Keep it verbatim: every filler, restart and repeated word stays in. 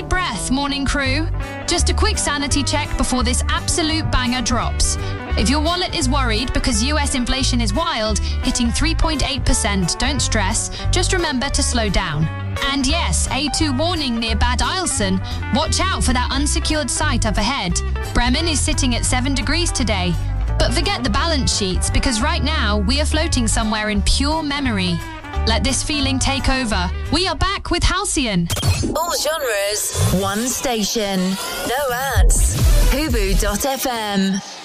breath, morning crew. Just a quick sanity check before this absolute banger drops. If your wallet is worried because U S inflation is wild, hitting three point eight percent, don't stress. Just remember to slow down. And yes, A two warning near Bad Eilson. Watch out for that unsecured site up ahead. Bremen is sitting at seven degrees today. But forget the balance sheets, because right now we are floating somewhere in pure memory. Let this feeling take over. We are back with Halcyon. All genres, one station. No ads. Hubu dot f m.